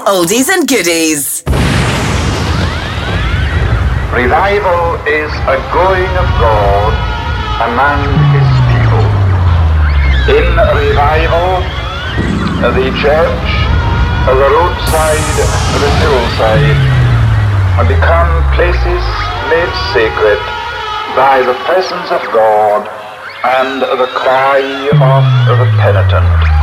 oldies and goodies. Revival is a going of God among his people. In revival, the church, the roadside, the hillside, become places made sacred by the presence of God and the cry of the penitent.